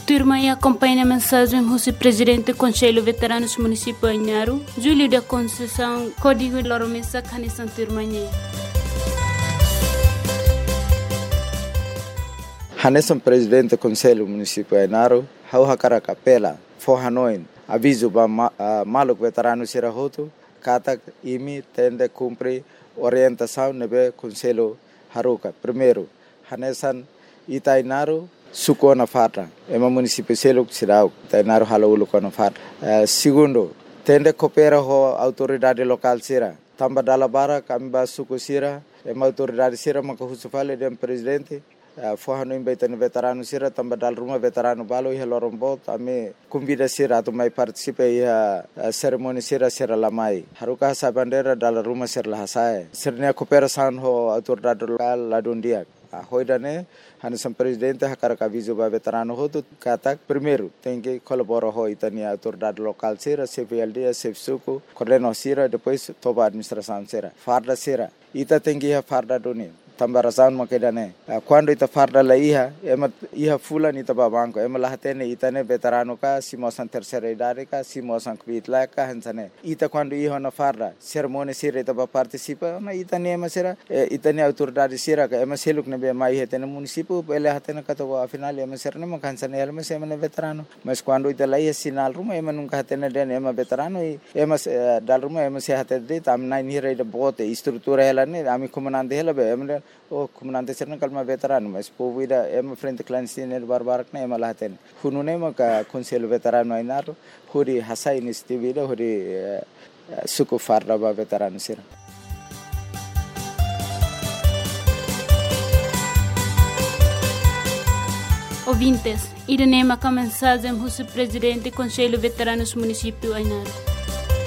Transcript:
Turma e acompanha a mensagem do presidente do Conselho Veteranos Municipal Ainaro, Júlio da Conceição, Código Loromesa, Canição Turmanhê. Haneson presidente do Conselho Municipal Ainaro, hau hakara capela, forranoin, aviso ba maluk veterano sirahoto, kata imi tende cumprir orientação nebe Conselho Haruka. Primeiro, Hanesan Itainaro suko na fata, ema município seluk sirau, Itainaro halaulu ko na fata. Segundo, tende coopera ho autoridade local sira, tamba dalabara kami ba suku sira, ema autoridade sira makahusufale dem presidente. Forrano imbaitani veterano sira tamba dal rumah veterano balo iha lorombo ame convida sira tu mai participe iha cerimoni sira lamai haruka sa bandera dal rumah sira lahasai sirnya cooperação ho autoridade local ladundia hoidane Hanesan presidente hakara aviso ba veterano ho tu katak primeiro tem que colaborar ho itani autoridade local sira CVLD CFSUCO coordeno sira depois toba administração sira farda sira ita tem que iha farda doni tambarasan makedane quando ita farda la iha iha fulan ita babanko ema lahatene itane veterano ka simosan terceira idade ka simosan kvitla ka hansane ita quando iha na farda cerimônia sira ita ba participa na itane ema sira itane autoridade sira ka ema seluk ne be mai hetene município ele hatene ka to afinal ema sira ne makansane ema sema ne veterano mas quando ita la iha sinal ruma ema nunca hatene den ema veterano ema dal ruma ema se hatede tam nai ni reida bote estrutura ela ne ami comandante ela be ema o comandante serna kalma veterano mas povida ema frente clandestine barbarak na ema lahaten hunune maka Conselho Veterano Ainaro huri hasai nistivida huri suku farda ba veterano sira. Ouvintes, irene maka mensagem do presidente do Conselho Veteranos Municipal Ainaro.